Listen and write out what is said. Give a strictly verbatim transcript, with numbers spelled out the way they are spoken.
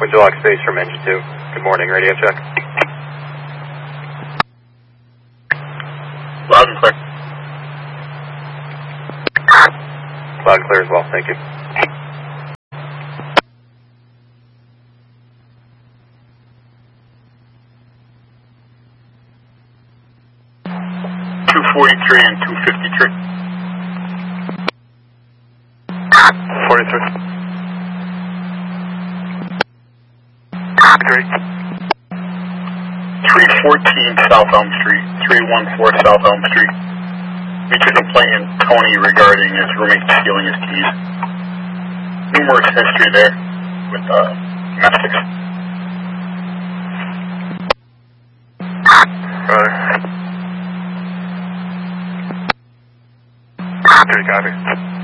Wind lock space from engine two. Good morning, radio check. Loud and clear. Loud and clear as well, thank you. two forty-three and two fifty-three. forty-three. Great. three fourteen South Elm Street, three one four South Elm Street. Major complaint in Tony regarding his roommate stealing his keys. Numerous history there with uh, domestics. Right. Three copy.